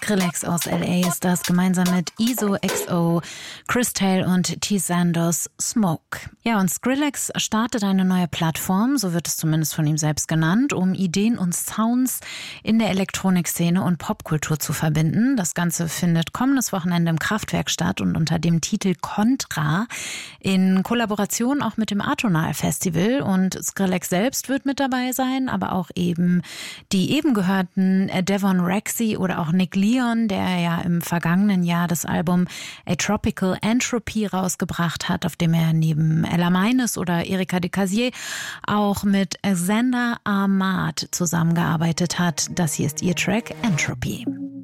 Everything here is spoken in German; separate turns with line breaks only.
Skrillex aus LA ist das, gemeinsam mit Iso XO, Chris Tale und T. Sandos Smoke. Ja, und Skrillex startet eine neue Plattform, so wird es zumindest von ihm selbst genannt, um Ideen und Sounds in der Elektronikszene und Popkultur zu verbinden. Das Ganze findet kommendes Wochenende im Kraftwerk statt und unter dem Titel Contra in Kollaboration auch mit dem Atonal Festival. Und Skrillex selbst wird mit dabei sein, aber auch eben die eben gehörten Devon Rexy oder auch Nick Leon, der ja im vergangenen Jahr das Album A Tropical Entropy rausgebracht hat, auf dem er neben Ella Meines oder Erika de Casier auch mit Xander Ahmad zusammengearbeitet hat. Das hier ist ihr Track Entropy.